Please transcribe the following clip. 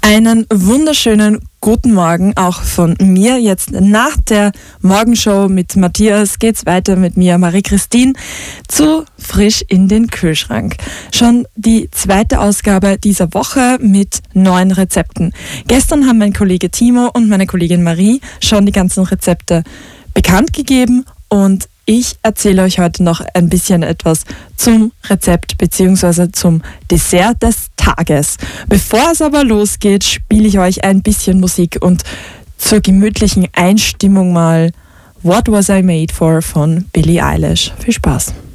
Einen wunderschönen guten Morgen auch von mir. Jetzt nach der Morgenshow mit Matthias geht's weiter mit mir, Marie-Christine, zu Frisch in den Kühlschrank. Schon die zweite Ausgabe dieser Woche mit neuen Rezepten. Gestern haben mein Kollege Timo und meine Kollegin Marie schon die ganzen Rezepte bekannt gegeben und ich erzähle euch heute noch ein bisschen etwas zum Rezept bzw. zum Dessert des Tages. Bevor es aber losgeht, spiele ich euch ein bisschen Musik und zur gemütlichen Einstimmung mal What Was I Made For von Billie Eilish. Viel Spaß!